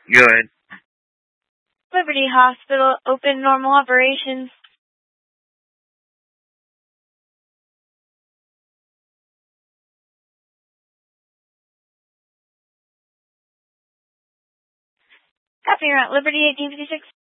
Good. Liberty Hospital, open normal operations. Copy, you're at Liberty 1856.